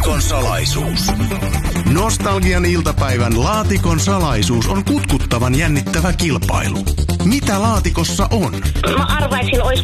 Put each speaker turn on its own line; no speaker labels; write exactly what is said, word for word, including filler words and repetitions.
Laatikon salaisuus. Nostalgian iltapäivän Laatikon salaisuus on kutkuttavan jännittävä kilpailu. Mitä laatikossa on?
Mä arvaisin, olisi